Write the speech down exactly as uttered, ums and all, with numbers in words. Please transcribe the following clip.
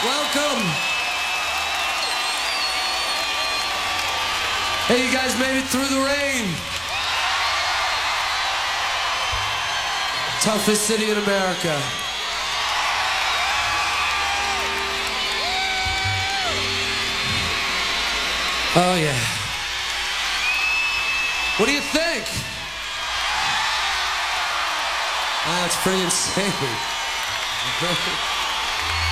Welcome. Hey, you guys made it through the rain. Toughest city in America. Oh, yeah. What do you think? That's pretty insane.